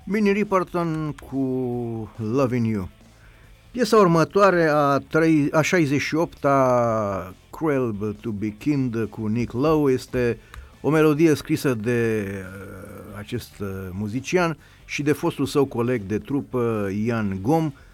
Minnie Riperton cu Loving You. Piesa următoare a 68-a Cruel to be Kind cu Nick Lowe este o melodie scrisă de acest muzician și de fostul său coleg de trupă Ian Gom,